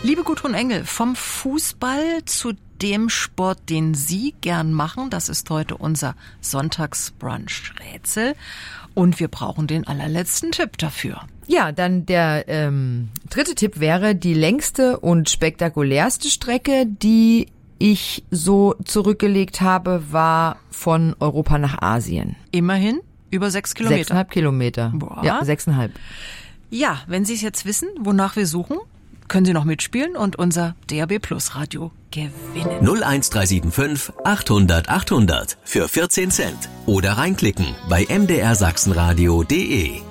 Liebe Gudrun Engel, vom Fußball zu dem Sport, den Sie gern machen, das ist heute unser Sonntagsbrunch-Rätsel. Und wir brauchen den allerletzten Tipp dafür. Ja, dann der dritte Tipp wäre die längste und spektakulärste Strecke, die ich so zurückgelegt habe, war von Europa nach Asien. Immerhin über 6 Kilometer. 6,5 Kilometer. Boah. Ja, 6,5. Ja, wenn Sie es jetzt wissen, wonach wir suchen, können Sie noch mitspielen und unser DAB Plus Radio gewinnen. 01375 800 800 für 14 Cent. Oder reinklicken bei mdrsachsenradio.de.